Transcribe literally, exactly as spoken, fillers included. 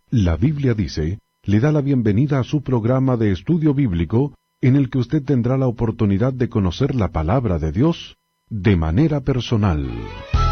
La Biblia dice, le da la bienvenida a su programa de estudio bíblico, en el que usted tendrá la oportunidad de conocer la palabra de Dios de manera personal.